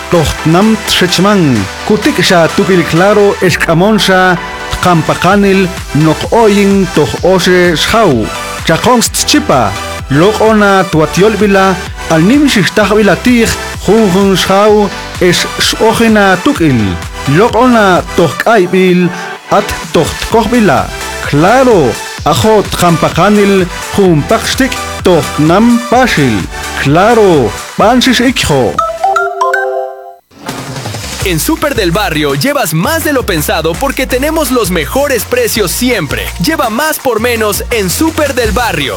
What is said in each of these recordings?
tohtnam tshechman, kutikxa tukil claro eskamonsha, kampakanil nok oyin toh oshe shau, chakonst chipa, lok ona tuatiolvila, al nimshistahvila tij, junjun shau, es shojena tukil, lok ona toh kaibil, at toht kohvila, claro, ajot kampakanil, jumpakstik, tohtnam pashil, claro, pansis ikho. En Súper del Barrio llevas más de lo pensado porque tenemos los mejores precios siempre. Lleva más por menos en Súper del Barrio.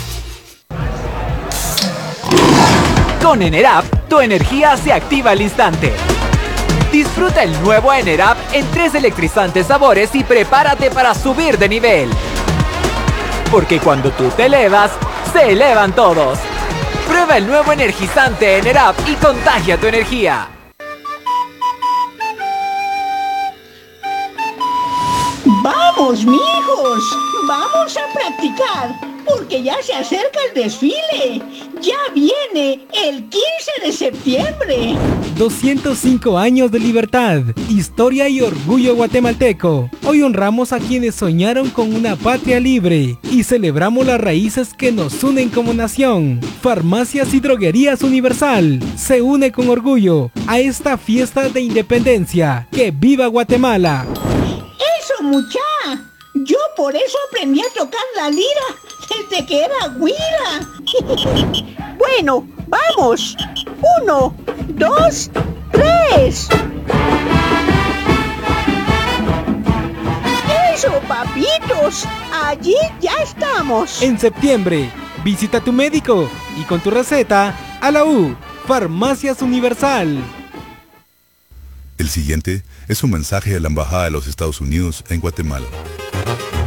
Con Enerap, tu energía se activa al instante. Disfruta el nuevo Enerap en 3 electrizantes sabores y prepárate para subir de nivel. Porque cuando tú te elevas, se elevan todos. Prueba el nuevo energizante Enerap y contagia tu energía. ¡Vamos, mijos! ¡Vamos a practicar! Porque ya se acerca el desfile. ¡Ya viene el 15 de septiembre! 205 años de libertad, historia y orgullo guatemalteco. Hoy honramos a quienes soñaron con una patria libre y celebramos las raíces que nos unen como nación. Farmacias y Droguerías Universal se une con orgullo a esta fiesta de independencia. ¡Que viva Guatemala! ¡Eso, mucha! Yo por eso aprendí a tocar la lira desde que era güira. Bueno, vamos. 1, 2, 3. ¡Eso, papitos! Allí ya estamos. En septiembre, visita a tu médico y con tu receta a la U, Farmacias Universal. El siguiente es un mensaje de la Embajada de los Estados Unidos en Guatemala.